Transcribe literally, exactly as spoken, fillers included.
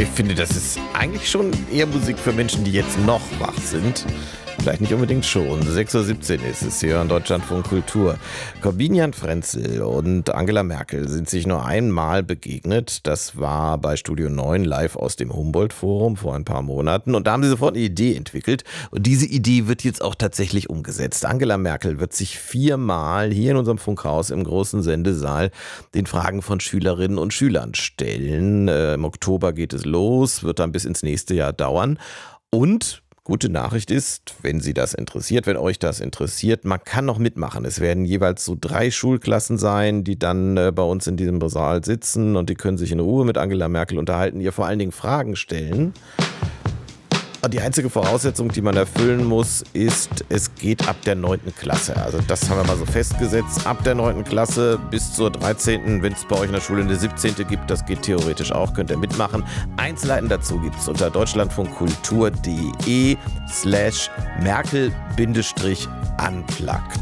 Ich finde, das ist eigentlich schon eher Musik für Menschen, die jetzt noch wach sind. Vielleicht nicht unbedingt schon. sechs Uhr siebzehn ist es hier in Deutschlandfunk Kultur. Corbinian Frenzel und Angela Merkel sind sich nur einmal begegnet. Das war bei Studio neun live aus dem Humboldt-Forum vor ein paar Monaten. Und da haben sie sofort eine Idee entwickelt. Und diese Idee wird jetzt auch tatsächlich umgesetzt. Angela Merkel wird sich viermal hier in unserem Funkhaus im großen Sendesaal den Fragen von Schülerinnen und Schülern stellen. Äh, Im Oktober geht es los, wird dann bis ins nächste Jahr dauern. Und gute Nachricht ist, wenn Sie das interessiert, wenn euch das interessiert, man kann noch mitmachen. Es werden jeweils so drei Schulklassen sein, die dann äh, bei uns in diesem Saal sitzen und die können sich in Ruhe mit Angela Merkel unterhalten, ihr vor allen Dingen Fragen stellen. Und die einzige Voraussetzung, die man erfüllen muss, ist, es geht ab der neunten Klasse. Also das haben wir mal so festgesetzt. Ab der neunten Klasse bis zur dreizehnten Wenn es bei euch in der Schule eine siebzehnte gibt, das geht theoretisch auch, könnt ihr mitmachen. Einzelheiten dazu gibt es unter deutschlandfunkkultur.de slash Merkel-Unplugged.